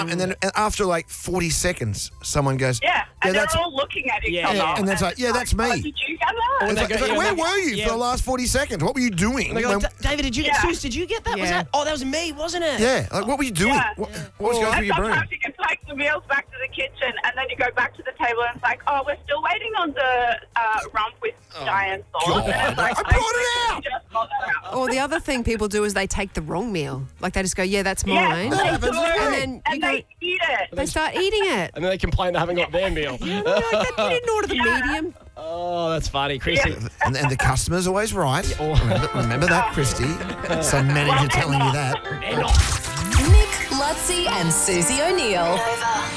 and then after like 40 seconds, someone goes, Yeah, and they're that's... all looking at each Yeah, other. yeah. And that's like, yeah, that's Oh, me. did you get that? Or It's they like, go- it's like, yeah, where they- were you yeah. for the last 40 seconds? What were you doing? And they go, David, did you get Yeah. Suze, did you get that? Was Yeah. that? Oh, that was me, wasn't it? Yeah, like what were you doing? Yeah. What was going through And your brain? sometimes you can take the meals back to the kitchen, and then you go back to the table, and it's like, oh, we're still waiting on the rump with giant sauce. God, And it's like, I brought it out. just got that out. Or the other thing people do is they take the wrong meal. Like they just go, yeah, that's Yeah, mine. they happens do. as well. And then you And go, they eat it. they start eating it. And then they complain they haven't got their meal. You're like, you didn't order the medium. Oh, that's funny. Chrissy. Yeah. And the customer's always right. Remember that, Christy? Some manager telling you that. Nick, Lutzi, and Susie O'Neill.